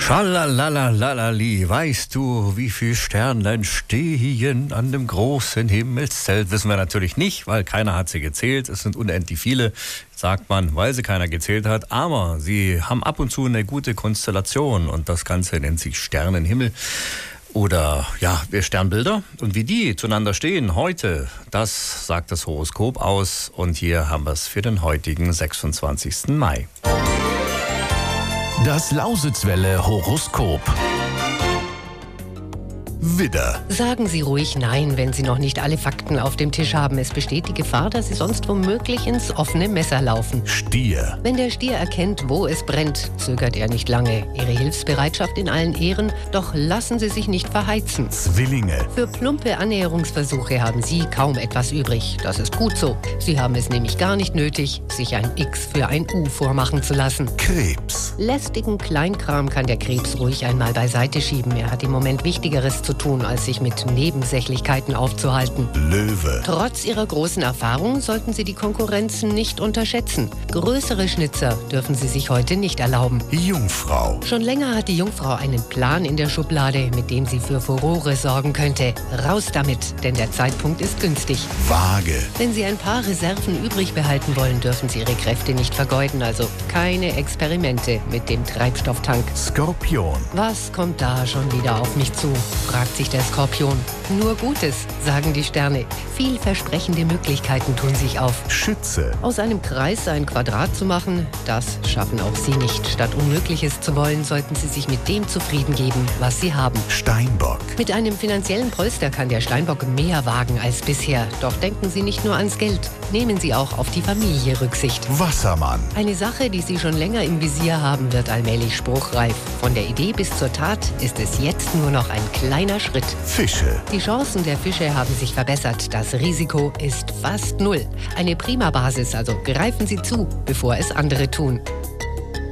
Schalalalalali, weißt du, wie viele Sternlein stehen an dem großen Himmelszelt? Wissen wir natürlich nicht, weil keiner hat sie gezählt. Es sind unendlich viele, sagt man, weil sie keiner gezählt hat. Aber sie haben ab und zu eine gute Konstellation und das Ganze nennt sich Sternenhimmel. Oder ja, Sternbilder. Und wie die zueinander stehen heute, das sagt das Horoskop aus. Und hier haben wir es für den heutigen 26. Mai. Das Lausitzwelle Horoskop. Widder. Sagen Sie ruhig Nein, wenn Sie noch nicht alle Fakten auf dem Tisch haben. Es besteht die Gefahr, dass Sie sonst womöglich ins offene Messer laufen. Stier. Wenn der Stier erkennt, wo es brennt, zögert er nicht lange. Ihre Hilfsbereitschaft in allen Ehren, doch lassen Sie sich nicht verheizen. Zwillinge. Für plumpe Annäherungsversuche haben Sie kaum etwas übrig. Das ist gut so. Sie haben es nämlich gar nicht nötig, sich ein X für ein U vormachen zu lassen. Krebs. Lästigen Kleinkram kann der Krebs ruhig einmal beiseite schieben. Er hat im Moment Wichtigeres zu tun, als sich mit Nebensächlichkeiten aufzuhalten. Löwe. Trotz ihrer großen Erfahrung sollten Sie die Konkurrenzen nicht unterschätzen. Größere Schnitzer dürfen Sie sich heute nicht erlauben. Jungfrau. Schon länger hat die Jungfrau einen Plan in der Schublade, mit dem sie für Furore sorgen könnte. Raus damit, denn der Zeitpunkt ist günstig. Waage. Wenn Sie ein paar Reserven übrig behalten wollen, dürfen Sie Ihre Kräfte nicht vergeuden. Also keine Experimente mit dem Treibstofftank. Skorpion. Was kommt da schon wieder auf mich zu? Fragt sich der Skorpion. Nur Gutes, sagen die Sterne. Vielversprechende Möglichkeiten tun sich auf. Schütze. Aus einem Kreis ein Quadrat zu machen, das schaffen auch Sie nicht. Statt Unmögliches zu wollen, sollten Sie sich mit dem zufrieden geben, was Sie haben. Steinbock. Mit einem finanziellen Polster kann der Steinbock mehr wagen als bisher. Doch denken Sie nicht nur ans Geld, nehmen Sie auch auf die Familie Rücksicht. Wassermann. Eine Sache, die Sie schon länger im Visier haben, wird allmählich spruchreif. Von der Idee bis zur Tat ist es jetzt nur noch ein kleiner Schritt. Fische. Die Chancen der Fische haben sich verbessert. Das Risiko ist fast null. Eine prima Basis, also greifen Sie zu, bevor es andere tun.